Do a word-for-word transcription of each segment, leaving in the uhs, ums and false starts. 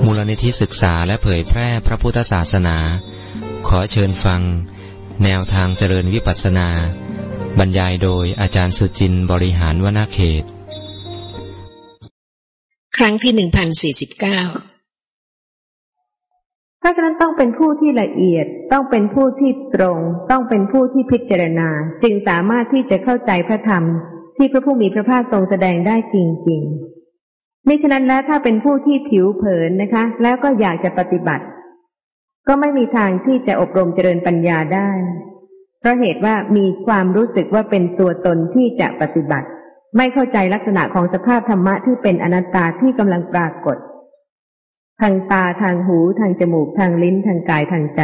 มูลนิธิศึกษาและเผยแพร่พระพุทธศาสนาขอเชิญฟังแนวทางเจริญวิปัสสนาบรรยายโดยอาจารย์สุจินต์บริหารวนาเขตครั้งที่หนึ่งพันสี่สิบเก้าเพราะฉะนั้นต้องเป็นผู้ที่ละเอียดต้องเป็นผู้ที่ตรงต้องเป็นผู้ที่พิจารณาจึงสามารถที่จะเข้าใจพระธรรมที่พระผู้มีพระภาคทรงแสดงได้จริงๆมิฉะนั้นแล้วถ้าเป็นผู้ที่ผิวเผินนะคะแล้วก็อยากจะปฏิบัติก็ไม่มีทางที่จะอบรมเจริญปัญญาได้เพราะเหตุว่ามีความรู้สึกว่าเป็นตัวตนที่จะปฏิบัติไม่เข้าใจลักษณะของสภาพธรรมะที่เป็นอนัตตาที่กำลังปรากฏทางตาทางหูทางจมูกทางลิ้นทางกายทางใจ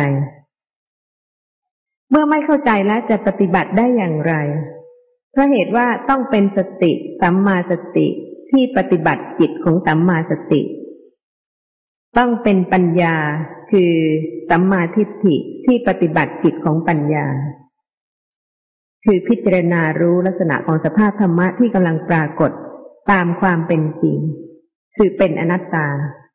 เมื่อไม่เข้าใจแล้วจะปฏิบัติได้อย่างไรเพราะเหตุว่าต้องเป็นสติสัมมาสติที่ปฏิบัติจิตของสัมมาสติต้องเป็นปัญญาคือสัมมาทิฏฐิที่ปฏิบัติจิตของปัญญาคือพิจารณารู้ลักษณะของสภาพธรรมะที่กำลังปรากฏตามความเป็นจริงคือเป็นอนัตตา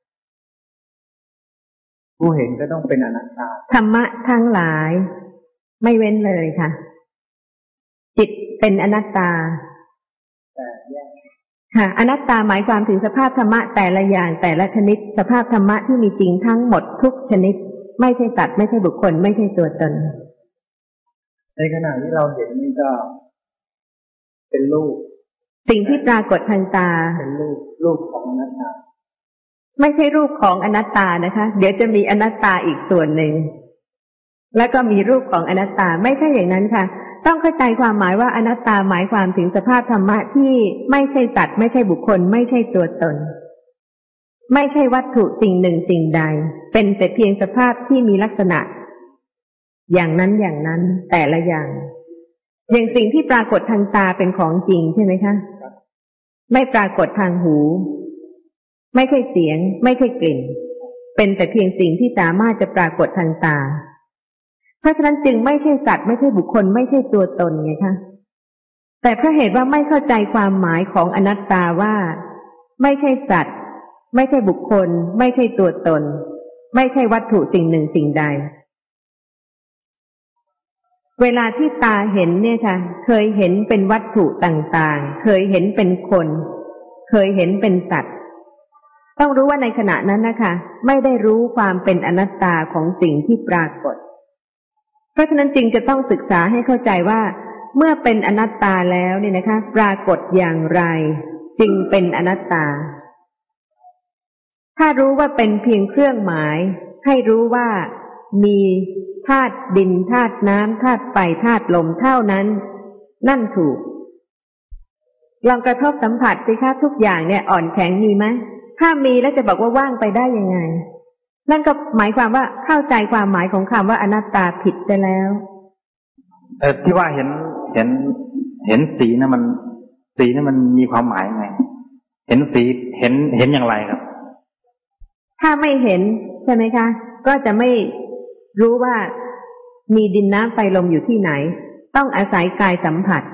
ผู้เห็นก็ต้องเป็นอนัตตาธรรมะทั้งหลายไม่เว้นเลยค่ะจิตเป็นอนัตตาแต่แยกค่ะอนัตตาหมายความถึงสภาพธรรมะแต่ละอย่างแต่ละชนิดสภาพธรรมะที่มีจริงทั้งหมดทุกชนิดไม่ใช่สัตว์ไม่ใช่บุคคลไม่ใช่ตัวตนในขณะที่เราเห็นนี่ก็เป็นรูปสิ่งที่ปรากฏทางตาเป็นรูปรูปของอนัตตาไม่ใช่รูปของอนัตตานะคะเดี๋ยวจะมีอนัตตาอีกส่วนหนึ่งแล้วก็มีรูปของอนัตตาไม่ใช่อย่างนั้นค่ะต้องเข้าใจความหมายว่าอนัตตาหมายความถึงสภาพธรรมะที่ไม่ใช่สัตว์ไม่ใช่บุคคลไม่ใช่ตัวตนไม่ใช่วัตถุสิ่งหนึ่งสิ่งใดเป็นแต่เพียงสภาพที่มีลักษณะอย่างนั้นอย่างนั้นแต่ละอย่างอย่างสิ่งที่ปรากฏทางตาเป็นของจริงใช่ไหมคะไม่ปรากฏทางหูไม่ใช่เสียงไม่ใช่กลิ่นเป็นแต่เพียงสิ่งที่สามารถจะปรากฏทางตาเพราะฉะนั้นจึงไม่ใช่สัตว์ไม่ใช่บุคคลไม่ใช่ตัวตนไงคะแต่เพราะเหตุว่าไม่เข้าใจความหมายของอนัตตาว่าไม่ใช่สัตว์ไม่ใช่บุคคลไม่ใช่ตัวตนไม่ใช่วัตถุสิ่งหนึ่งสิ่งใดเวลาที่ตาเห็นเนี่ยค่ะเคยเห็นเป็นวัตถุต่างๆเคยเห็นเป็นคนเคยเห็นเป็นสัตว์ต้องรู้ว่าในขณะนั้นนะคะไม่ได้รู้ความเป็นอนัตตาของสิ่งที่ปรากฏเพราะฉะนั้นจึงจะต้องศึกษาให้เข้าใจว่าเมื่อเป็นอนัตตาแล้วเนี่ยนะคะปรากฏอย่างไรจึงเป็นอนัตตาถ้ารู้ว่าเป็นเพียงเครื่องหมายให้รู้ว่ามีธาตุดินธาตุน้ำธาตุไฟธาตุลมเท่านั้นนั่นถูกลองกระทบสัมผัสสิคะทุกอย่างเนี่ยอ่อนแข็งมีไหมถ้ามีแล้วจะบอกว่าว่างไปได้ยังไงนั่นก็หมายความว่าเข้าใจความหมายของคำว่าอนัตตาผิดไปแล้วเออที่ว่าเห็นเห็นเห็นสีนะมันสีนี่มันมีความหมายไงเห็นสีเห็นเห็นอย่างไรครับถ้าไม่เห็นใช่ไหมคะก็จะไม่รู้ว่ามีดินน้ำไฟลมอยู่ที่ไหนต้องอาศัยกายสัมผัส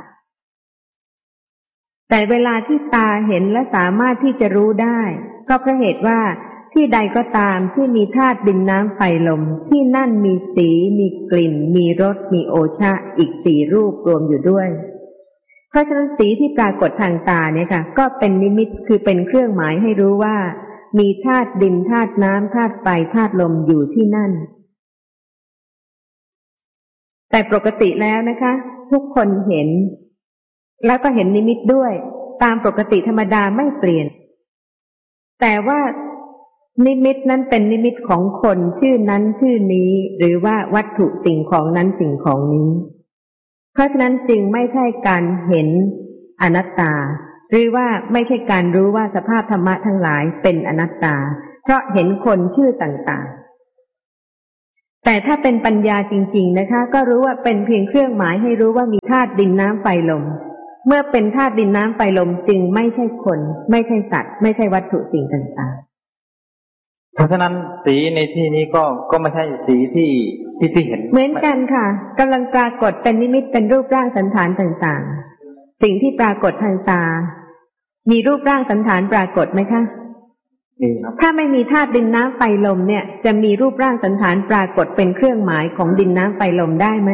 แต่เวลาที่ตาเห็นและสามารถที่จะรู้ได้ก็เพราะเหตุว่าที่ใดก็ตามที่มีธาตุดินน้ำไฟลมที่นั่นมีสีมีกลิ่นมีรสมีโอชะอีกสี่รูปรวมอยู่ด้วยเพราะฉะนั้นสีที่ปรากฏทางตาเนี่ยค่ะก็เป็นนิมิตคือเป็นเครื่องหมายให้รู้ว่ามีธาตุดินธาตุน้ำธาตุไฟธาตุลมอยู่ที่นั่นแต่ปกติแล้วนะคะทุกคนเห็นแล้วก็เห็นนิมิตด้วยตามปกติธรรมดาไม่เปลี่ยนแต่ว่านิมิตนั้นเป็นนิมิตของคนชื่อนั้นชื่อนี้หรือว่าวัตถุสิ่งของนั้นสิ่งของนี้เพราะฉะนั้นจึงไม่ใช่การเห็นอนัตตาหรือว่าไม่ใช่การรู้ว่าสภาพธรรมะทั้งหลายเป็นอนัตตาเพราะเห็นคนชื่อต่างๆแต่ถ้าเป็นปัญญาจริงๆนะคะก็รู้ว่าเป็นเพียงเครื่องหมายให้รู้ว่ามีธาตุดินน้ำไฟลมเมื่อเป็นธาตุดินน้ำไฟลมจึงไม่ใช่คนไม่ใช่สัตว์ไม่ใช่วัตถุสิ่งต่างๆเพราะฉะนั้นสีในที่นี้ก็ก็ไม่ใช่สีที่ที่ที่เห็นเหมือนกันค่ะกำลังปรากฏเป็นนิมิตเป็นรูปร่างสันฐานต่างๆสิ่งที่ปรากฏทางตามีรูปร่างสันฐานปรากฏไหมคะถ้าไม่มีธาตุดินน้ำไฟลมเนี่ยจะมีรูปร่างสันฐานปรากฏเป็นเครื่องหมายของดินน้ำไฟลมได้ไหม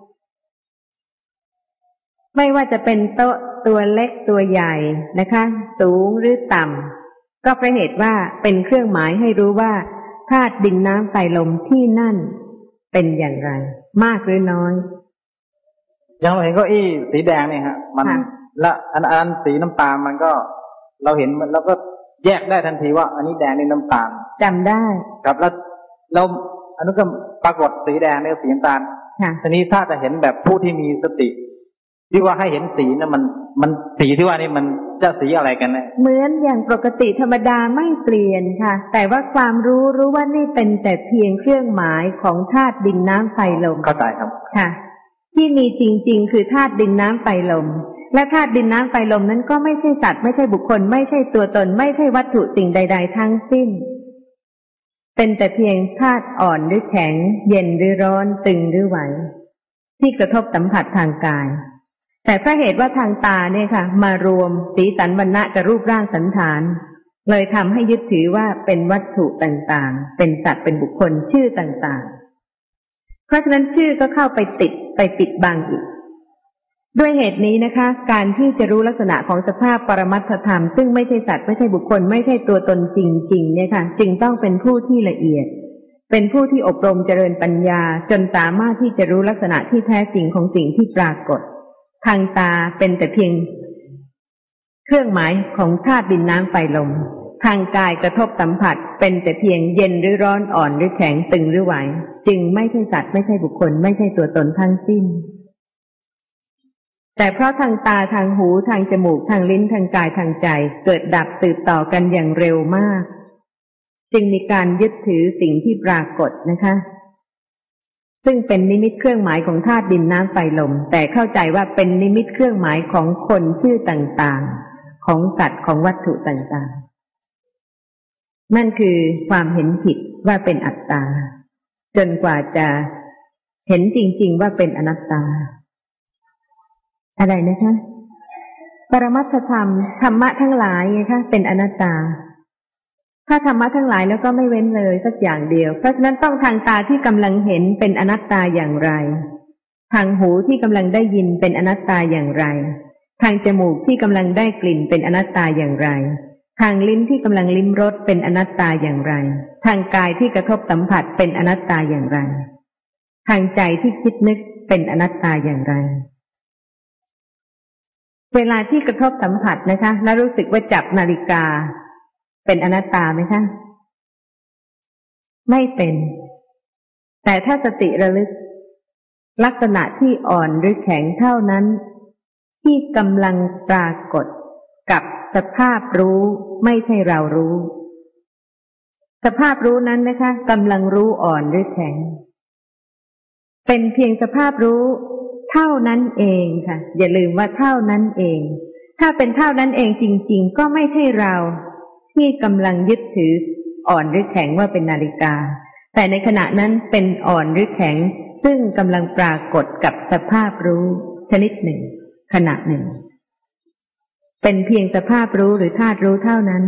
ไม่ว่าจะเป็นโต๊ะตัวเล็กตัวใหญ่นะคะสูงหรือต่ำก็เพราะเหตุว่าเป็นเครื่องหมายให้รู้ว่าธาตุดินน้ำไฟลมที่นั่นเป็นอย่างไรมากหรือน้อยอย่างเราเห็นเก้าอี้สีแดงเนี่ยฮะมันและอันอันสีน้ำตาลมันก็เราเห็นมันเราก็แยกได้ทันทีว่าอันนี้แดงนี่น้ำตาลจำได้ครับแล้วเราอันนั้นก็ปรากฏสีแดงเนี่ยสีน้ำตาลทีนี้ถ้าจะเห็นแบบผู้ที่มีสติที่ว่าให้เห็นสีนะมันมันสีที่ว่านี่มันจะสีอะไรกันนะเหมือนอย่างปกติธรรมดาไม่เปลี่ยนค่ะแต่ว่าความรู้รู้ว่านี่เป็นแต่เพียงเครื่องหมายของธาตุดินน้ำไฟลมเข้าใจครับค่ะที่มีจริงๆคือธาตุดินน้ำไฟลมและธาตุดินน้ำไฟลมนั้นก็ไม่ใช่สัตว์ไม่ใช่บุคคลไม่ใช่ตัวตนไม่ใช่วัตถุสิ่งใดๆทั้งสิ้นเป็นแต่เพียงธาตุอ่อนหรือแข็งเย็นหรือร้อนตึงหรือไหวที่กระทบสัมผัสทางกายแต่เพราะเหตุว่าทางตาเนี่ยค่ะมารวมสีสันวรรณะกับรูปร่างสันฐานเลยทำให้ยึดถือว่าเป็นวัตถุต่างๆเป็นสัตว์เป็นบุคคลชื่อต่างๆเพราะฉะนั้นชื่อก็เข้าไปติดไปปิดบังอีกด้วยเหตุนี้นะคะการที่จะรู้ลักษณะของสภาพปรมัตถธรรมซึ่งไม่ใช่สัตว์ไม่ใช่บุคคลไม่ใช่ตัวตนจริงๆเนี่ยค่ะจึงต้องเป็นผู้ที่ละเอียดเป็นผู้ที่อบรมเจริญปัญญาจนสามารถที่จะรู้ลักษณะที่แท้จริงของสิ่งที่ปรากฏทางตาเป็นแต่เพียงเครื่องหมายของธาตุดินน้ำไฟลมทางกายกระทบสัมผัสเป็นแต่เพียงเย็นหรือร้อนอ่อนหรือแข็งตึงหรือไหวจึงไม่ใช่สัตว์ไม่ใช่บุคคลไม่ใช่ตัวตนทั้งสิ้นแต่เพราะทางตาทางหูทางจมูกทางลิ้นทางกายทางใจเกิดดับสืบต่อกันอย่างเร็วมากจึงมีการยึดถือสิ่งที่ปรากฏนะคะซึ่งเป็นนิมิตเครื่องหมายของธาตุดินน้ำไฟลมแต่เข้าใจว่าเป็นนิมิตเครื่องหมายของคนชื่อต่างๆของสัตว์ของวัตถุต่างๆนั่นคือความเห็นผิดว่าเป็นอัตตาจนกว่าจะเห็นจริงๆว่าเป็นอนัตตาอะไรนะคะปรมัตถธรรมธรรมะทั้งหลายไงคะเป็นอนัตตาถ้าธรรมะทั้งหลายแล้วก็ไม่เว้นเลยสักอย่างเดียวเพราะฉะนั้นต้องทางตาที่กำลังเห็นเป็นอนัตตาอย่างไรทางหูที่กำลังได้ยินเป็นอนัตตาอย่างไรทางจมูกที่กำลังได้กลิ่นเป็นอนัตตาอย่างไรทางลิ้นที่กำลังลิ้มรสเป็นอนัตตาอย่างไรทางกายที่กระทบสัมผัสเป็นอนัตตาอย่างไรทางใจที่คิดนึกเป็นอนัตตาอย่างไรเวลาที่กระทบสัมผัสนะคะแล้วรู้สึกว่าจับนาฬิกาเป็นอนัตตาไหมคะไม่เป็นแต่ถ้าสติระลึกลักษณะที่อ่อนหรือแข็งเท่านั้นที่กำลังปรากฏกับสภาพรู้ไม่ใช่เรารู้สภาพรู้นั้นนะคะกำลังรู้อ่อนหรือแข็งเป็นเพียงสภาพรู้เท่านั้นเองค่ะอย่าลืมว่าเท่านั้นเองถ้าเป็นเท่านั้นเองจริงๆก็ไม่ใช่เราที่กำลังยึดถืออ่อนหรือแข็งว่าเป็นนาฬิกาแต่ในขณะนั้นเป็นอ่อนหรือแข็งซึ่งกำลังปรากฏกับสภาพรู้ชนิดหนึ่งขณะหนึ่งเป็นเพียงสภาพรู้หรือธาตุรู้เท่านั้น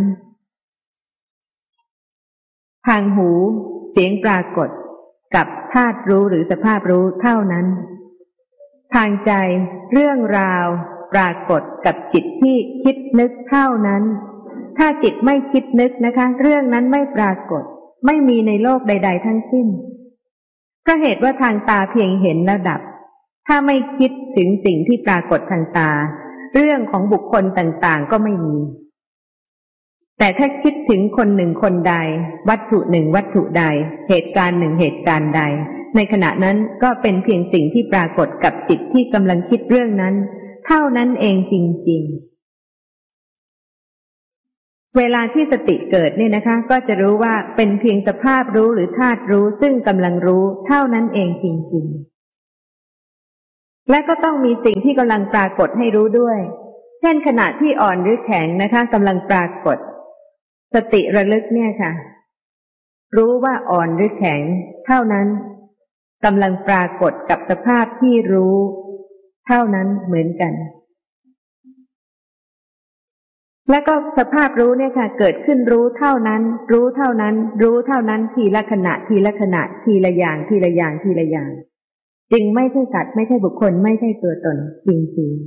ทางหูเสียงปรากฏกับธาตุรู้หรือสภาพรู้เท่านั้นทางใจเรื่องราวปรากฏกับจิตที่คิดนึกเท่านั้นถ้าจิตไม่คิดนึกนะคะเรื่องนั้นไม่ปรากฏไม่มีในโลกใดๆทั้งสิ้นก็เหตุว่าทางตาเพียงเห็นแล้วดับถ้าไม่คิดถึงสิ่งที่ปรากฏทางตาเรื่องของบุคคลต่างๆก็ไม่มีแต่ถ้าคิดถึงคนหนึ่งคนใดวัตถุหนึ่งวัตถุใดเหตุการณ์หนึ่งเหตุการณ์ใดในขณะนั้นก็เป็นเพียงสิ่งที่ปรากฏกับจิตที่กำลังคิดเรื่องนั้นเท่านั้นเองจริงๆเวลาที่สติเกิดเนี่ยนะคะก็จะรู้ว่าเป็นเพียงสภาพรู้หรือธาตุรู้ซึ่งกำลังรู้เท่านั้นเองจริงๆและก็ต้องมีสิ่งที่กำลังปรากฏให้รู้ด้วยเช่นขณะที่อ่อนหรือแข็งนะคะกำลังปรากฏสติระลึกเนี่ยค่ะรู้ว่าอ่อนหรือแข็งเท่านั้นกำลังปรากฏกับสภาพที่รู้เท่านั้นเหมือนกันแล้วก็สภาพรู้เนี่ยค่ะเกิดขึ้นรู้เท่านั้นรู้เท่านั้นรู้เท่านั้นทีละขณะทีละขณะทีละอย่างทีละอย่างทีละอย่างจึงไม่ใช่สัตว์ไม่ใช่บุคคลไม่ใช่ตัวตนจริง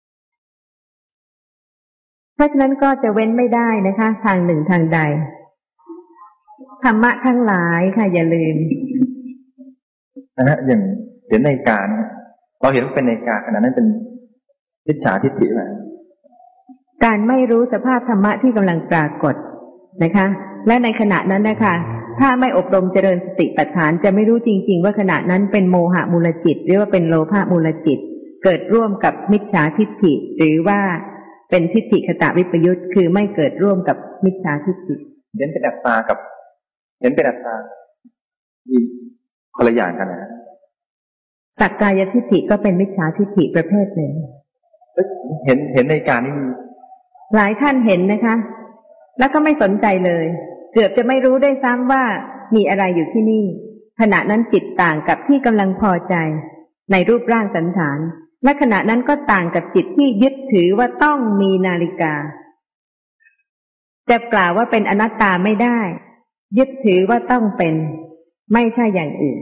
ๆเพราะฉะนั้นก็จะเว้นไม่ได้นะคะทางหนึ่งทางใดธรรมะทั้งหลายค่ะอย่าลืมนะฮะอย่างเห็นในการเราเห็นเป็นในการขณะนั้นเป็นมิจฉาทิฏฐินะการไม่รู้สภาพธรรมะที่กำลังปรากฏนะคะและในขณะนั้นนะคะถ้าไม่อบรมเจริญสติปัฏฐานจะไม่รู้จริงๆว่าขณะนั้นเป็นโมหะมูลจิตหรือว่าเป็นโลภะมูลจิตเกิดร่วมกับมิจฉาทิฏฐิหรือว่าเป็นทิฏฐิคตวิปยุตคือไม่เกิดร่วมกับมิจฉาทิฏฐิเห็นเป็นอัตตากับเห็นเป็นอัตตาอีกคนละอย่างกันนะสักกายทิฏฐิก็เป็นมิจฉาทิฏฐิประเภทหนึ่งเห็นเห็นในการนี้หลายท่านเห็นนะคะแล้วก็ไม่สนใจเลยเกือบจะไม่รู้ได้ซ้ำว่ามีอะไรอยู่ที่นี่ขณะนั้นจิตต่างกับที่กำลังพอใจในรูปร่างสันฐานและขณะนั้นก็ต่างกับจิตที่ยึดถือว่าต้องมีนาฬิกาจะกล่าวว่าเป็นอนัตตาไม่ได้ยึดถือว่าต้องเป็นไม่ใช่อย่างอื่น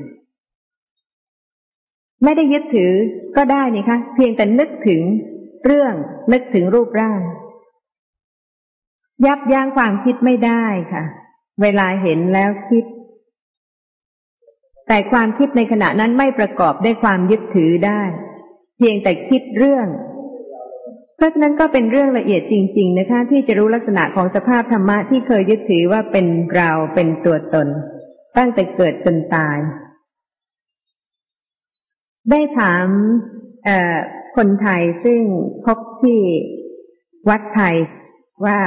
ไม่ได้ยึดถือก็ได้นี่คะเพียงแต่นึกถึงเรื่องนึกถึงรูปร่างยับยั้งความคิดไม่ได้ค่ะเวลาเห็นแล้วคิดแต่ความคิดในขณะนั้นไม่ประกอบด้วยความยึดถือได้เพียงแต่คิดเรื่องเพราะฉะนั้นก็เป็นเรื่องละเอียดจริงๆนะคะที่จะรู้ลักษณะของสภาพธรรมะที่เคยยึดถือว่าเป็นเราเป็นตัวตนตั้งแต่เกิดจนตายได้ถามเอ่อคนไทยซึ่งพบที่วัดไทยว่า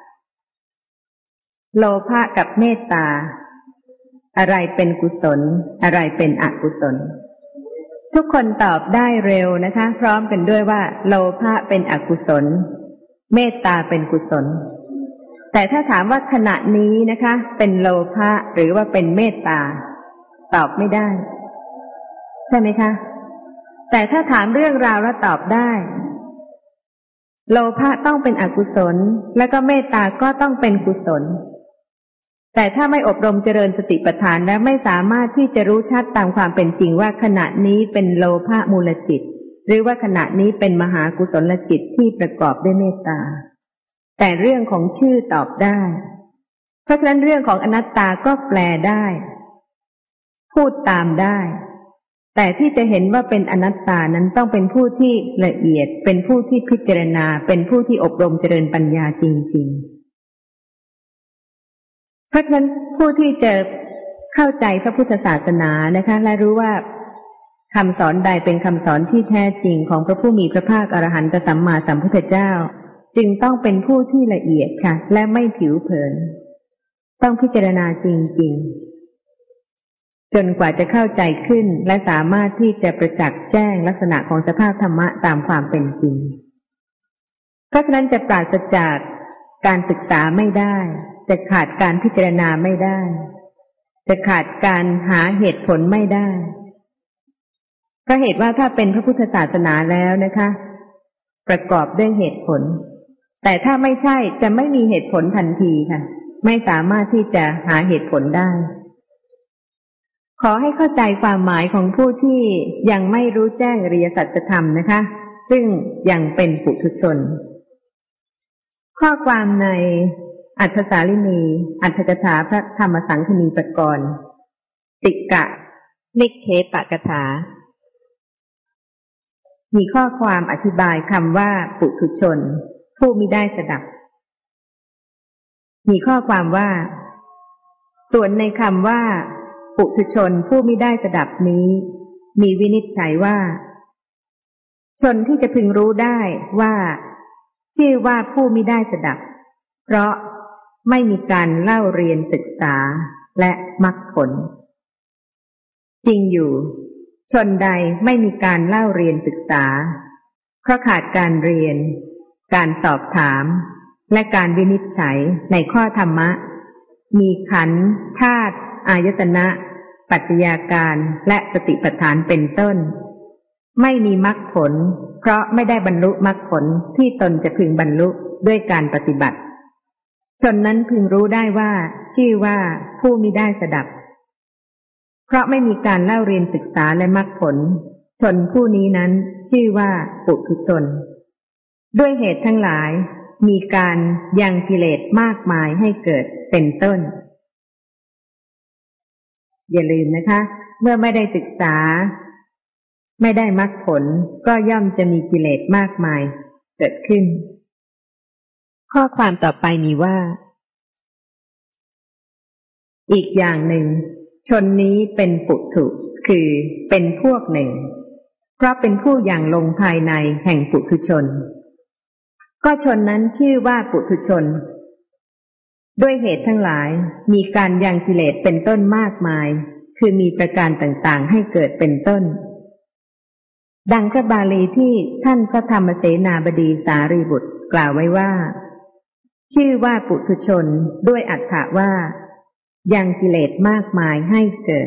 โลภะกับเมตตาอะไรเป็นกุศลอะไรเป็นอกุศลทุกคนตอบได้เร็วนะคะพร้อมกันด้วยว่าโลภะเป็นอกุศลเมตตาเป็นกุศลแต่ถ้าถามว่าขณะนี้นะคะเป็นโลภะหรือว่าเป็นเมตตาตอบไม่ได้ใช่ไหมคะแต่ถ้าถามเรื่องราวแล้วตอบได้โลภะต้องเป็นอกุศลแล้วก็เมตตาก็ต้องเป็นกุศลแต่ถ้าไม่อบรมเจริญสติปัฏฐานและไม่สามารถที่จะรู้ชัดตามความเป็นจริงว่าขณะนี้เป็นโลภะมูลจิตหรือว่าขณะนี้เป็นมหากุศลจิตที่ประกอบด้วยเมตตาแต่เรื่องของชื่อตอบได้เพราะฉะนั้นเรื่องของอนัตตาก็แปลได้พูดตามได้แต่ที่จะเห็นว่าเป็นอนัตตานั้นต้องเป็นผู้ที่ละเอียดเป็นผู้ที่พิจารณาเป็นผู้ที่อบรมเจริญปัญญาจริงๆเพราะฉะนั้นผู้ที่จะเข้าใจพระพุทธศาสนานะคะและรู้ว่าคำสอนใดเป็นคำสอนที่แท้จริงของพระผู้มีพระภาคอรหันตสัมมาสัมพุทธเจ้าจึงต้องเป็นผู้ที่ละเอียดค่ะและไม่ผิวเผินต้องพิจารณาจริงๆจนกว่าจะเข้าใจขึ้นและสามารถที่จะประจักษ์แจ้งลักษณะของสภาพธรรมะตามความเป็นจริงเพราะฉะนั้นจะปราศจากการศึกษาไม่ได้จะขาดการพิจารณาไม่ได้จะขาดการหาเหตุผลไม่ได้เพราะเหตุว่าถ้าเป็นพระพุทธศาสนาแล้วนะคะประกอบด้วยเหตุผลแต่ถ้าไม่ใช่จะไม่มีเหตุผลทันทีค่ะไม่สามารถที่จะหาเหตุผลได้ขอให้เข้าใจความหมายของผู้ที่ยังไม่รู้แจ้งอริยสัจธรรมนะคะซึ่งยังเป็นปุถุชนข้อความในอัฏฐสาลินีอัฏฐกถาพระธรรมสังคณีปกรณ์ติกะนิเคปกถามีข้อความอธิบายคำว่าปุถุชนผู้มิได้สดับมีข้อความว่าส่วนในคำว่าปุถุชนผู้มิได้สดับนี้มีวินิจฉัยว่าชนที่จะพึงรู้ได้ว่าชื่อว่าผู้มิได้สดับเพราะไม่มีการเล่าเรียนศึกษาและมรรคผลจริงอยู่ชนใดไม่มีการเล่าเรียนศึกษาเพราะขาดการเรียนการสอบถามและการวินิจฉัยในข้อธรรมะมีขันธ์ธาตุอายตนะปัจจัยาการและสติปัฏฐานเป็นต้นไม่มีมรรคผลเพราะไม่ได้บรรลุมรรคผลที่ตนจะพึงบรรลุด้วยการปฏิบัติชนนั้นพึงรู้ได้ว่าชื่อว่าผู้มิได้สดับเพราะไม่มีการเล่าเรียนศึกษาและมรรคผลชนผู้นี้นั้นชื่อว่าปุถุชนด้วยเหตุทั้งหลายมีการยังกิเลสมากมายให้เกิดเป็นต้นอย่าลืมนะคะเมื่อไม่ได้ศึกษาไม่ได้มรรคผลก็ย่อมจะมีกิเลสมากมายเกิดขึ้นข้อความต่อไปมีว่าอีกอย่างหนึ่งชนนี้เป็นปุถุคือเป็นพวกหนึ่งเพราะเป็นผู้อย่างลงภายในแห่งปุถุชนก็ชนนั้นชื่อว่าปุถุชนด้วยเหตุทั้งหลายมีการยังกิเลสเป็นต้นมากมายคือมีประการต่างๆให้เกิดเป็นต้นดังพระบาลีที่ท่านพระธรรมเสนาบดีสารีบุตรกล่าวไว้ว่าชื่อว่าปุถุชนด้วยอรรถะว่ายังกิเลสมากมายให้เกิด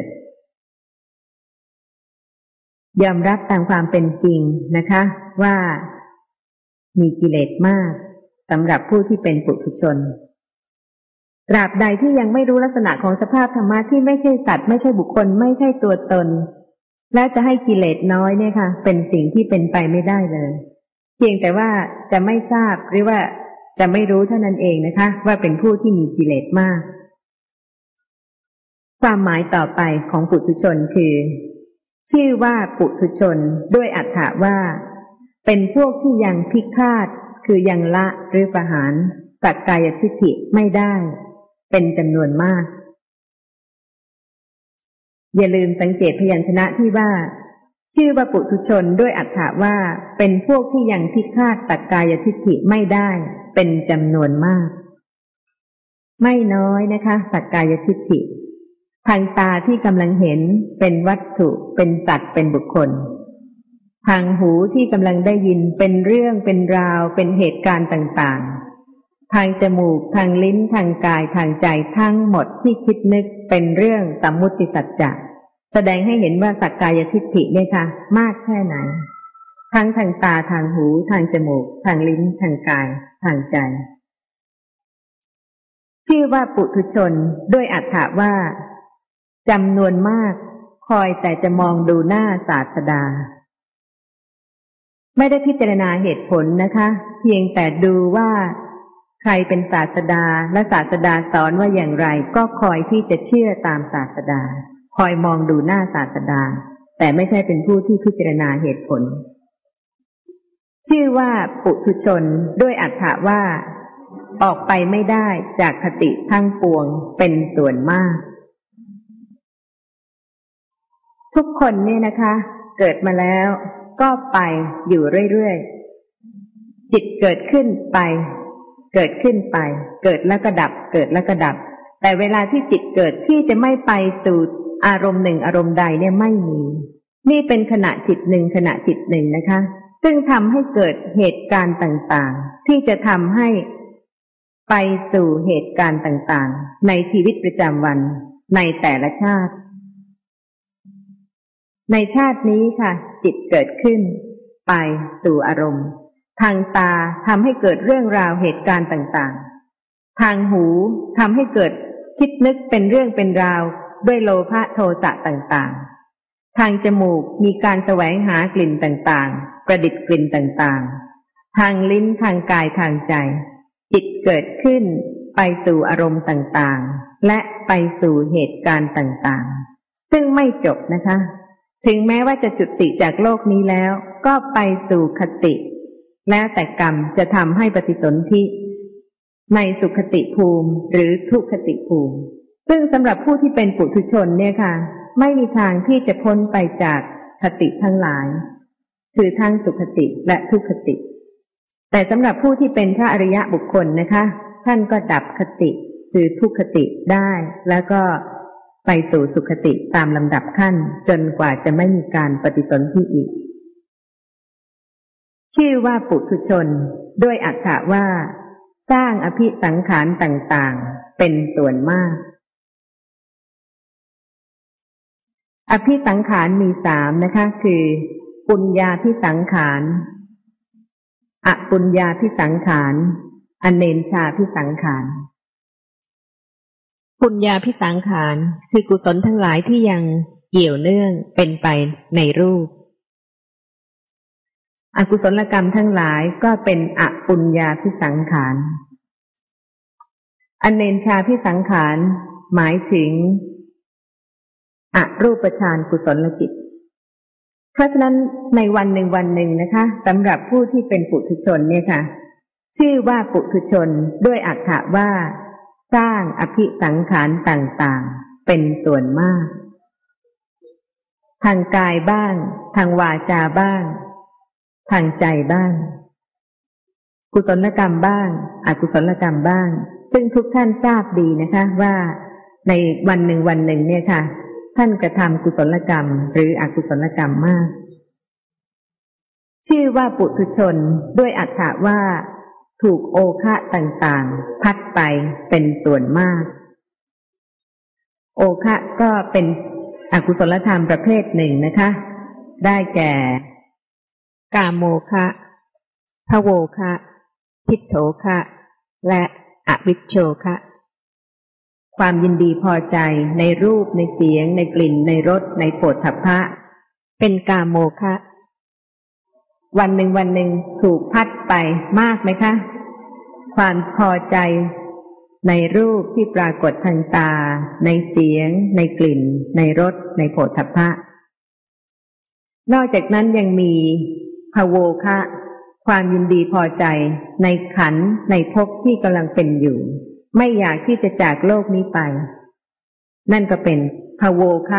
ยอมรับตามความเป็นจริงนะคะว่ามีกิเลสมากสำหรับผู้ที่เป็นปุถุชนตราบใดที่ยังไม่รู้ลักษณะของสภาพธรรมะที่ไม่ใช่สัตว์ไม่ใช่บุคคลไม่ใช่ตัวตนแล้วจะให้กิเลสน้อยเนี่ยค่ะเป็นสิ่งที่เป็นไปไม่ได้เลยเพียงแต่ว่าจะไม่ทราบหรือว่าจะไม่รู้เท่านั้นเองนะคะว่าเป็นผู้ที่มีกิเลสมากความหมายต่อไปของปุถุชนคือชื่อว่าปุถุชนด้วยอรรถะว่าเป็นพวกที่ยังพิฆาตคือยังละหรือประหารสักกายทิฏฐิไม่ได้เป็นจำนวนมากอย่าลืมสังเกตพยัญชนะที่ว่าชื่อว่าปุถุชนด้วยอรรถะว่าเป็นพวกที่ยังพิฆาตสักกายทิฏฐิไม่ได้เป็นจำนวนมากไม่น้อยนะคะสักกายทิฏฐิทางตาที่กำลังเห็นเป็นวัตถุเป็นสัตว์เป็นบุคคลทางหูที่กำลังได้ยินเป็นเรื่องเป็นราวเป็นเหตุการณ์ต่างๆทางจมูกทางลิ้นทางกายทางใจทั้งหมดที่คิดนึกเป็นเรื่องสัมมุติสัจจะแสดงให้เห็นว่าสักกายทิฏฐิเนี่ยค่ะมากแค่ไหนทั้งทางตาทางหูทางจมูกทางลิ้นทางกายทางใจชื่อว่าปุถุชนด้วยอรรถะว่าจำนวนมากคอยแต่จะมองดูหน้าศาสดาไม่ได้พิจารณาเหตุผลนะคะเพียงแต่ดูว่าใครเป็นศาสดาและศาสดาสอนว่าอย่างไรก็คอยที่จะเชื่อตามศาสดาคอยมองดูหน้าศาสดาแต่ไม่ใช่เป็นผู้ที่พิจารณาเหตุผลชื่อว่าปุถุชนด้วยอรรถะว่าออกไปไม่ได้จากคติทั้งปวงเป็นส่วนมากทุกคนเนี่ยนะคะเกิดมาแล้วก็ไปอยู่เรื่อยๆจิตเกิดขึ้นไปเกิดขึ้นไปเกิดแล้วก็ดับเกิดแล้วก็ดับแต่เวลาที่จิตเกิดที่จะไม่ไปสู่อารมณ์หนึ่งอารมณ์ใดเนี่ยไม่มีนี่เป็นขณะจิตหนึ่งขณะจิตหนึ่งนะคะซึ่งทำให้เกิดเหตุการณ์ต่างๆที่จะทำให้ไปสู่เหตุการณ์ต่างๆในชีวิตประจำวันในแต่ละชาติในชาตินี้ค่ะจิตเกิดขึ้นไปสู่อารมณ์ทางตาทำให้เกิดเรื่องราวเหตุการณ์ต่างๆทางหูทำให้เกิดคิดนึกเป็นเรื่องเป็นราวด้วยโลภะโทสะต่างๆทางจมูกมีการแสวงหากลิ่นต่างๆประดิษฐ์กลิ่นต่างๆทางลิ้นทางกายทางใจจิตเกิดขึ้นไปสู่อารมณ์ต่างๆและไปสู่เหตุการณ์ต่างๆซึ่งไม่จบนะคะถึงแม้ว่าจะจุติจากโลกนี้แล้วก็ไปสู่คติแล้วแต่กรรมจะทำให้ปฏิสนธิในสุขติภูมิหรือทุกขติภูมิซึ่งสำหรับผู้ที่เป็นปุถุชนเนี่ยค่ะไม่มีทางที่จะพ้นไปจากคติทั้งหลายคือทั้งสุขติและทุกขติแต่สำหรับผู้ที่เป็นพระอริยะบุคคลนะคะท่านก็ดับคติคือทุกขติได้แล้วก็ไปสู่สุขติตามลำดับขั้นจนกว่าจะไม่มีการปฏิสนธิอีกชื่อว่าปุถุชนด้วยอรรถะว่าสร้างอภิสังขารต่างๆเป็นส่วนมากอภิสังขารมีสามนะคะคือปุญญาภิสังขารอปุญญาภิสังขารอเนนชาภิสังขารปุญญาภิสังขารคือกุศลทั้งหลายที่ยังเกี่ยวเนื่องเป็นไปในรูปอกุศลกรรมทั้งหลายก็เป็นอปุญญาภิสังขารอเนนชาภิสังขารหมายถึงอรูปฌานกุศลจิตเพราะฉะนั้นในวันหนึ่งวันหนึ่งนะคะสำหรับผู้ที่เป็นปุถุชนเนี่ยค่ะชื่อว่าปุถุชนด้วยอรรถะว่าสร้างอภิสังขารต่างๆเป็นส่วนมากทางกายบ้างทางวาจาบ้างทางใจบ้างกุศลกรรมบ้างอกุศลกรรมบ้างซึ่งทุกท่านทราบดีนะคะว่าในวันหนึ่งวันหนึ่งเนี่ยค่ะท่านกระทำกุศลกรรมหรืออกุศลกรรมมากชื่อว่าปุถุชนด้วยอรรถะว่าถูกโอคะต่างๆพัดไปเป็นส่วนมากโอคะก็เป็นอกุศลธรรมประเภทหนึ่งนะคะได้แก่กามโมคะภโวคะทิฏโถคะและอวิชโชคะความยินดีพอใจในรูปในเสียงในกลิ่นในรสในโผฏฐัพพะเป็นกามโมคะวันหนึ่งวันหนึ่งถูกพัดไปมากไหมคะความพอใจในรูปที่ปรากฏทางตาในเสียงในกลิ่นในรสในโผฏฐัพพะนอกจากนั้นยังมีภโวคะความยินดีพอใจในขันธ์ในภพที่กำลังเป็นอยู่ไม่อยากที่จะจากโลกนี้ไปนั่นก็เป็นภโวคะ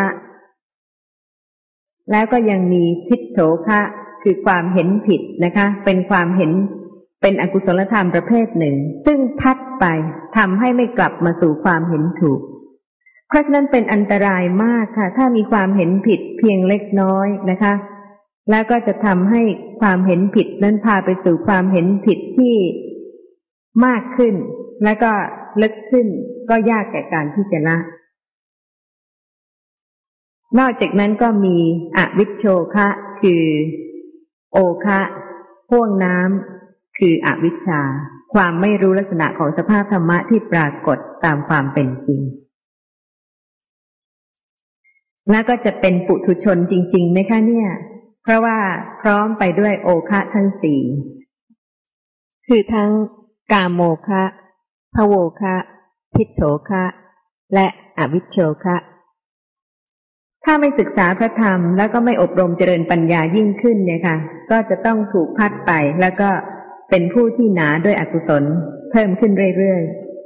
แล้วก็ยังมีทิฏโถคะคือความเห็นผิดนะคะเป็นความเห็นเป็นอกุศลธรรมประเภทหนึ่งซึ่งพัดไปทำให้ไม่กลับมาสู่ความเห็นถูกเพราะฉะนั้นเป็นอันตรายมากค่ะถ้ามีความเห็นผิดเพียงเล็กน้อยนะคะแล้วก็จะทำให้ความเห็นผิดนั้นพาไปสู่ความเห็นผิดที่มากขึ้นแล้วก็ลึกขึ้นก็ยากแก่การที่จะละนอกจากนั้นก็มีอวิชโชคะคือโอคะพ่วงน้ำคืออวิชชาความไม่รู้ลักษณะของสภาพธรรมะที่ปรากฏตามความเป็นจริงแล้วก็จะเป็นปุถุชนจริงๆไหมคะเนี่ยเพราะว่าพร้อมไปด้วยโอคะทั้งสี่คือทั้งกามโมคะภโวคะทิฏโถคะและอวิชโชคะถ้าไม่ศึกษาพระธรรมแล้วก็ไม่อบรมเจริญปัญญายิ่งขึ้นเนี่ยค่ะก็จะต้องถูกพัดไปแล้วก็เป็นผู้ที่หนาด้วยอกุศลเพิ่มขึ้นเรื่อย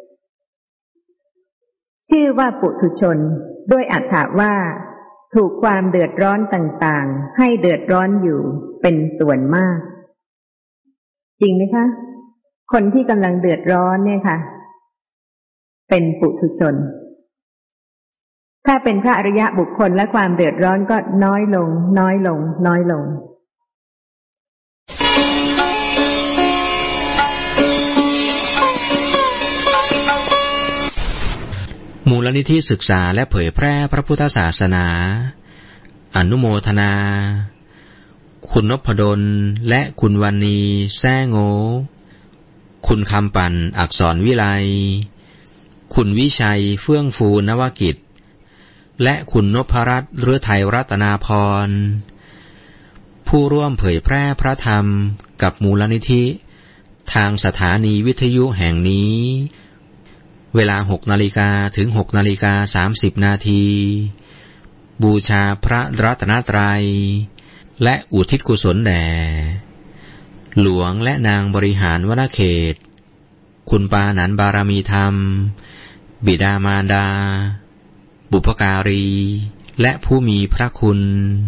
ๆชื่อว่าปุถุชนด้วยอรรถะว่าถูกความเดือดร้อนต่างๆให้เดือดร้อนอยู่เป็นส่วนมากจริงไหมคะคนที่กำลังเดือดร้อนเนี่ยค่ะเป็นปุถุชนถ้าเป็นพระอริยะบุคคลและความเดือดร้อนก็น้อยลงน้อยลงน้อยลงมูลนิธิศึกษาและเผยแพร่พระพุทธศาสนาอนุโมทนาคุณนพดลและคุณวรรณีแซ่โงคุณคำปั่นอักษรวิไลคุณวิชัยเฟื่องฟูนวกิจและคุณนพรัตน์ฤทัยรัตนาพรผู้ร่วมเผยแพร่พระธรรมกับมูลนิธิทางสถานีวิทยุแห่งนี้เวลาหกนาฬิกาถึงหกนาฬิกาสามสิบนาทีบูชาพระรัตนตรัยและอุทิศกุศลแด่หลวงและนางบริหารวณเขตคุณปานันบารมีธรรมบิดามารดาบุพการีและผู้มีพระคุณ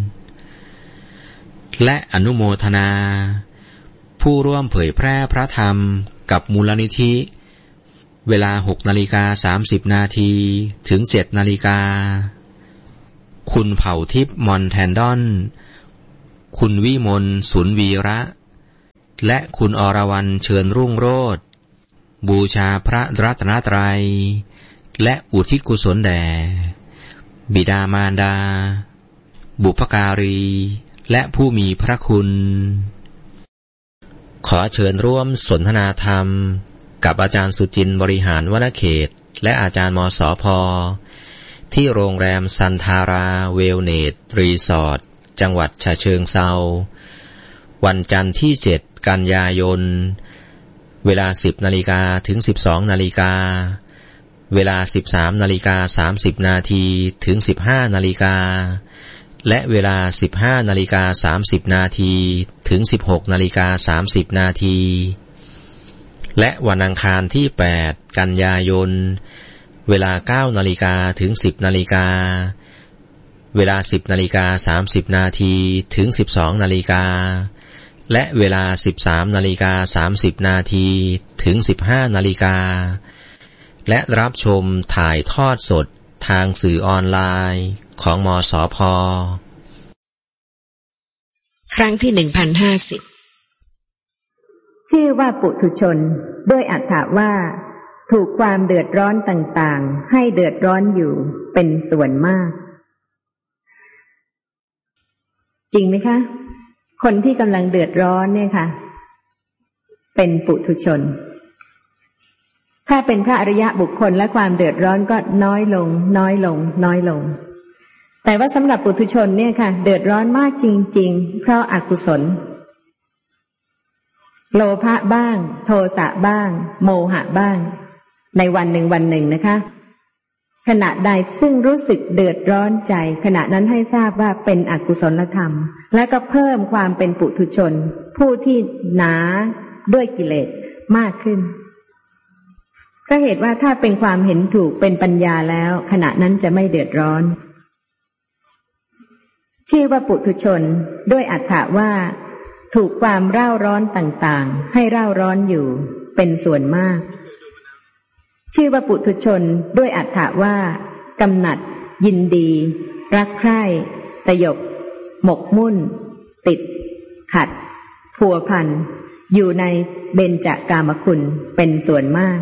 และอนุโมทนาผู้ร่วมเผยแพร่พระธรรมกับมูลนิธิเวลาหกนาฬิกาสามสิบนาทีถึงเจ็ดนาฬิกาคุณเผ่าทิพย์มอนแทนดอนคุณวิมลสุนวีระและคุณอรวรรณเชิญรุ่งโรจน์บูชาพระรัตนตรัยและอุทิศกุศลแด่บิดามารดาบุพการีและผู้มีพระคุณขอเชิญร่วมสนทนาธรรมกับอาจารย์สุจินต์บริหารวนเขตและอาจารย์มสพ.ที่โรงแรมซันทาราเวลเนสรีสอร์ทจังหวัดฉะเชิงเทราวันจันทร์ที่เจ็ดกันยายนเวลา สิบนาฬิกา ถึง สิบสองนาฬิกาเวลา สิบสามนาฬิกาสามสิบนาที ถึง สิบห้านาฬิกาและเวลา สิบห้านาฬิกาสามสิบนาที ถึง สิบหกนาฬิกาสามสิบนาทีและวันอังคารที่ แปดกันยายนเวลา เก้านาฬิกา ถึง สิบนาฬิกาเวลา สิบนาฬิกาสามสิบนาที ถึง สิบสองนาฬิกาและเวลา สิบสามนาฬิกาสามสิบนาที ถึง สิบห้านาฬิกาและรับชมถ่ายทอดสดทางสื่อออนไลน์ของมสพ. ครั้งที่หนึ่งพันห้าสิบชื่อว่าปุถุชนด้วยอรรถว่าถูกความเดือดร้อนต่างๆให้เดือดร้อนอยู่เป็นส่วนมากจริงไหมคะคนที่กำลังเดือดร้อนเนี่ยค่ะเป็นปุถุชนถ้าเป็นพระอริยะบุคคลและความเดือดร้อนก็น้อยลงน้อยลงน้อยลงแต่ว่าสำหรับปุถุชนเนี่ยค่ะเดือดร้อนมากจริงๆเพราะอกุศลโลภะบ้างโทสะบ้างโมหะบ้างในวันหนึ่งวันหนึ่งนะคะขณะใดซึ่งรู้สึกเดือดร้อนใจขณะนั้นให้ทราบว่าเป็นอกุศลธรรมและก็เพิ่มความเป็นปุถุชนผู้ที่หนาด้วยกิเลสมากขึ้นเพราะเหตุว่าถ้าเป็นความเห็นถูกเป็นปัญญาแล้วขณะนั้นจะไม่เดือดร้อนชื่อว่าปุถุชนด้วยอรรถว่าถูกความเร่าร้อนต่างๆให้เร่าร้อนอยู่เป็นส่วนมากชื่อว่าปุถุชนด้วยอรรถว่ากำหนัดยินดีรักใคร่สยบหมกมุ่นติดขัดพัวพันอยู่ในเบญจกามคุณเป็นส่วนมาก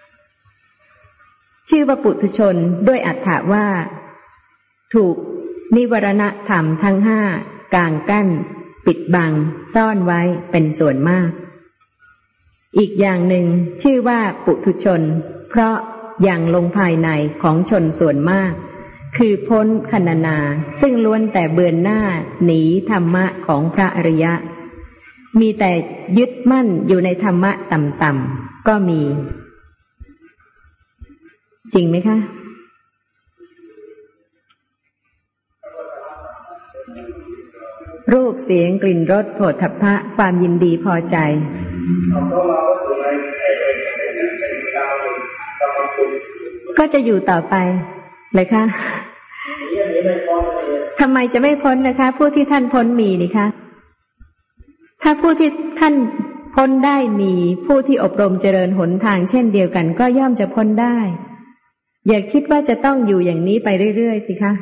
ชื่อว่าปุถุชนด้วยอรรถว่าถูกนิวรณธรรมทั้งห้ากางกั้นปิดบังซ่อนไว้เป็นส่วนมากอีกอย่างหนึ่งชื่อว่าปุถุชนเพราะอย่างลงภายในของชนส่วนมากคือพ้นคณนาซึ่งล้วนแต่เบือนหน้าหนีธรรมะของพระอริยะมีแต่ยึดมั่นอยู่ในธรรมะต่ำๆก็มีจริงไหมคะรูปเสียงกลิ่นรสโผฏฐัพพะความยินดีพอใจก็จะอยู่ต่อไปเลยค่ะทำไมจะไม่พ้นนะคะผู้ที่ท่านพ้นมีนี่คะถ้าผู้ที่ท่านพ้นได้มีผู้ที่อบรมเจริญหนทางเช่นเดียวกันก็ย่อมจะพ้นได้อย่าคิดว่าจะต้องอยู่อย่างนี้ไปเรื่อยๆสิคะ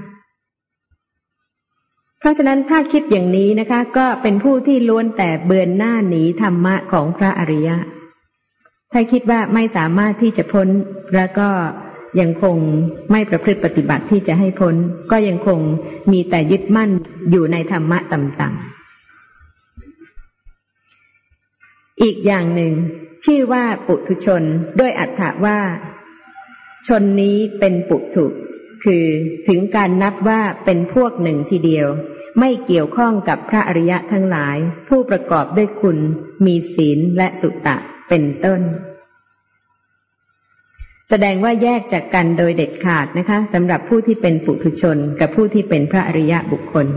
เพราะฉะนั้นถ้าคิดอย่างนี้นะคะก็เป็นผู้ที่ล้วนแต่เบือนหน้าหนีธรรมะของพระอริยะถ้าคิดว่าไม่สามารถที่จะพ้นแล้วก็ยังคงไม่ประพฤติปฏิบัติที่จะให้พ้นก็ยังคงมีแต่ยึดมั่นอยู่ในธรรมะต่ำๆอีกอย่างหนึ่งชื่อว่าปุถุชนด้วยอรรถว่าชนนี้เป็นปุถุคือถึงการนับว่าเป็นพวกหนึ่งทีเดียวไม่เกี่ยวข้องกับพระอริยะทั้งหลายผู้ประกอบด้วยคุณมีศีลและสุตตะเป็นต้นแสดงว่าแยกจากกันโดยเด็ดขาดนะคะสำหรับผู้ที่เป็นปุถุชนกับผู้ที่เป็นพระอริยะบุคคล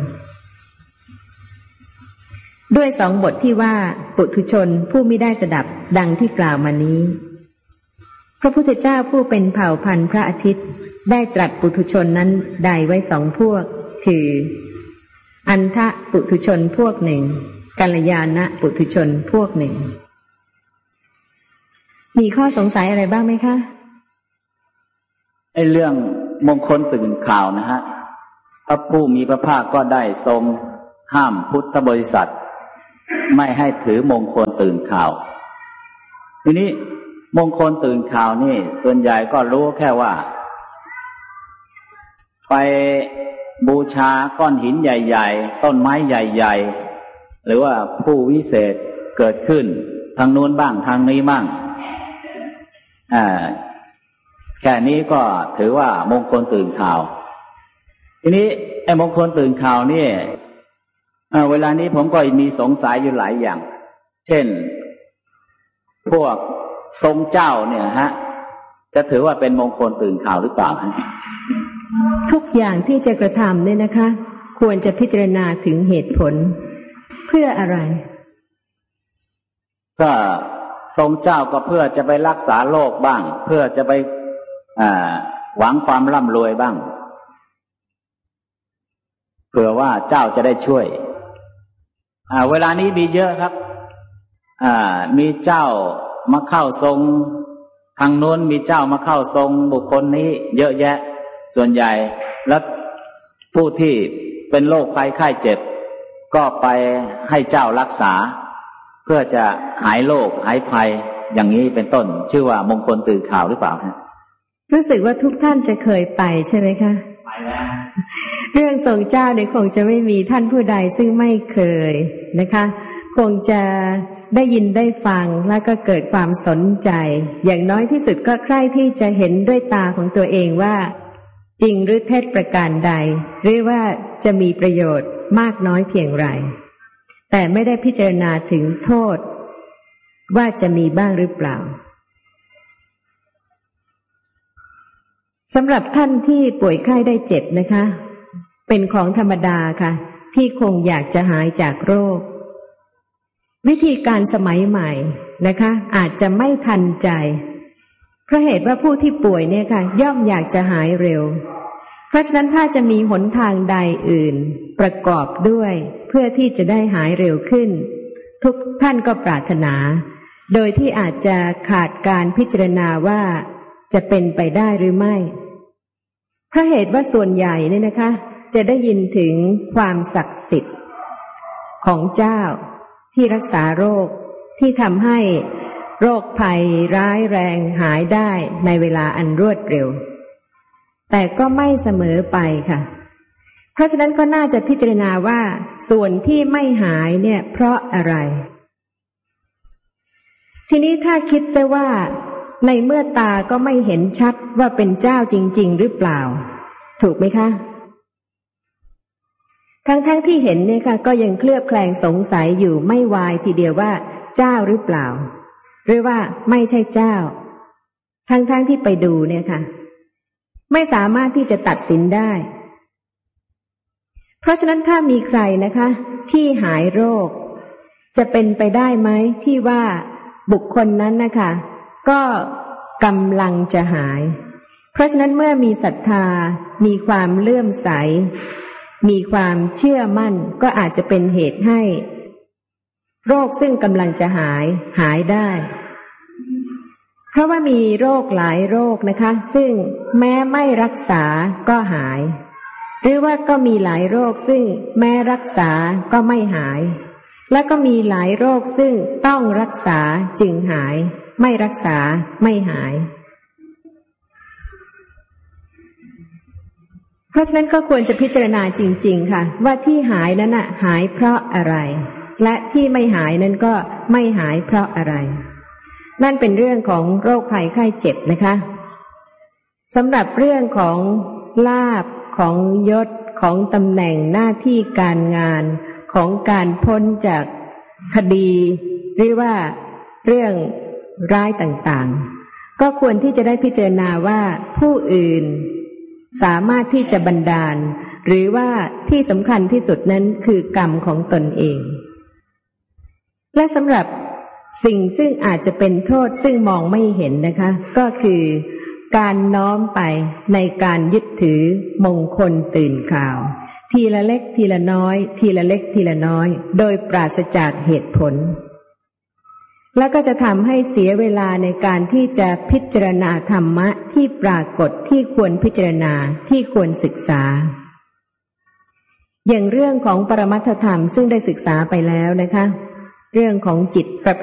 ด้วยสองบทที่ว่าปุถุชนผู้มิได้สดับดังที่กล่าวมานี้พระพุทธเจ้าผู้เป็นเผ่าพันธุ์พระอาทิตย์ได้ตรัสปุถุชนนั้นใดไว้สองพวกคืออันทะปุถุชนพวกหนึ่งกัลยาณปุถุชนพวกหนึ่งมีข้อสงสัยอะไรบ้างไหมคะไอ้เรื่องมงคลตื่นข่าวนะฮะพระผู้มีพระภาคก็ได้ทรงห้ามพุทธบริษัทไม่ให้ถือมงคลตื่นข่าวทีนี้มงคลตื่นข่าวนี่ส่วนใหญ่ก็รู้แค่ว่าไปบูชาก้อนหินใหญ่ๆต้นไม้ใหญ่ๆหรือว่าผู้วิเศษเกิดขึ้นทางนู้นบ้างทางนี้บ้างอ่าแค่นี้ก็ถือว่ามงคลตื่นข่าวทีนี้ไอ้มงคลตื่นข่าวนี่เวลานี้ผมก็มีสงสัยอยู่หลายอย่างเช่นพวกทรงเจ้าเนี่ยฮะจะถือว่าเป็นมงคลตื่นข่าวหรือเปล่าฮะทุกอย่างที่จะกระทำเนี่ยนะคะควรจะพิจารณาถึงเหตุผลเพื่ออะไรก็ทรงเจ้าก็เพื่อจะไปรักษาโลกบ้างเพื่อจะไปอ่าหวังความร่ำรวยบ้างเผื่อว่าเจ้าจะได้ช่วยอ่าเวลานี้มีเยอะครับอ่ามีเจ้ามาเข้าทรงทางโน้นมีเจ้ามาเข้าทรงบุคคลนี้เยอะแยะส่วนใหญ่แล้วผู้ที่เป็นโรคภัยไข้เจ็บก็ไปให้เจ้ารักษาเพื่อจะหายโรคหายภัยอย่างนี้เป็นต้นชื่อว่ามงคลตื่นข่าวหรือเปล่าฮะรู้สึกว่าทุกท่านจะเคยไปใช่ไหมคะไปแล้วเรื่องทรงเจ้าเนี่ยคงจะไม่มีท่านผู้ใดซึ่งไม่เคยนะคะคงจะได้ยินได้ฟังแล้วก็เกิดความสนใจอย่างน้อยที่สุดก็ใคร่ที่จะเห็นด้วยตาของตัวเองว่าจริงหรือเท็จประการใดหรือว่าจะมีประโยชน์มากน้อยเพียงไรแต่ไม่ได้พิจารณาถึงโทษว่าจะมีบ้างหรือเปล่าสำหรับท่านที่ป่วยไข้ได้เจ็บนะคะเป็นของธรรมดาค่ะที่คงอยากจะหายจากโรควิธีการสมัยใหม่นะคะอาจจะไม่ทันใจเพราะเหตุว่าผู้ที่ป่วยเนี่ยค่ะย่อมอยากจะหายเร็วเพราะฉะนั้นถ้าจะมีหนทางใดอื่นประกอบด้วยเพื่อที่จะได้หายเร็วขึ้นทุกท่านก็ปรารถนาโดยที่อาจจะขาดการพิจารณาว่าจะเป็นไปได้หรือไม่เพราะเหตุว่าส่วนใหญ่เนี่ยนะคะจะได้ยินถึงความศักดิ์สิทธิ์ของเจ้าที่รักษาโรคที่ทำให้โรคภัยร้ายแรงหายได้ในเวลาอันรวดเร็วแต่ก็ไม่เสมอไปค่ะเพราะฉะนั้นก็น่าจะพิจารณาว่าส่วนที่ไม่หายเนี่ยเพราะอะไรทีนี้ถ้าคิดซะว่าในเมื่อตาก็ไม่เห็นชัดว่าเป็นเจ้าจริงๆหรือเปล่าถูกไหมคะทั้งๆ ท, ที่เห็นเนี่ยค่ะก็ยังเคลือบแคลงสงสัยอยู่ไม่วายทีเดียวว่าเจ้าหรือเปล่าหรือว่าไม่ใช่เจ้าทั้งๆ ท, ที่ไปดูเนี่ยค่ะไม่สามารถที่จะตัดสินได้เพราะฉะนั้นถ้ามีใครนะคะที่หายโรคจะเป็นไปได้ไหมที่ว่าบุคคลนั้นนะคะก็กำลังจะหายเพราะฉะนั้นเมื่อมีศรัทธามีความเลื่อมใสมีความเชื่อมั่นก็อาจจะเป็นเหตุให้โรคซึ่งกำลังจะหายหายได้เพราะว่ามีโรคหลายโรคนะคะซึ่งแม้ไม่รักษาก็หายหรือว่าก็มีหลายโรคซึ่งแม้รักษาก็ไม่หายและก็มีหลายโรคซึ่งต้องรักษาจึงหายไม่รักษาไม่หายเพราะฉะนั้นก็ควรจะพิจารณาจริงๆค่ะว่าที่หายนั้นน่ะหายเพราะอะไรและที่ไม่หายนั้นก็ไม่หายเพราะอะไรนั่นเป็นเรื่องของโรคภัยไข้เจ็บนะคะสำหรับเรื่องของลาภของยศของตำแหน่งหน้าที่การงานของการพ้นจากคดีหรือว่าเรื่องร้ายต่างๆก็ควรที่จะได้พิจารณาว่าผู้อื่นสามารถที่จะบันดาลหรือว่าที่สำคัญที่สุดนั้นคือกรรมของตนเองและสำหรับสิ่งซึ่งอาจจะเป็นโทษซึ่งมองไม่เห็นนะคะก็คือการน้อมไปในการยึดถือมงคลตื่นข่าวทีละเล็กทีละน้อยทีละเล็กทีละน้อยโดยปราศจากเหตุผลและก็จะทำให้เสียเวลาในการที่จะพิจารณาธรรมะที่ปรากฏที่ควรพิจารณาที่ควรศึกษาอย่างเรื่องของปรมัตถธรรมซึ่งได้ศึกษาไปแล้วนะคะเรื่องของจิตประ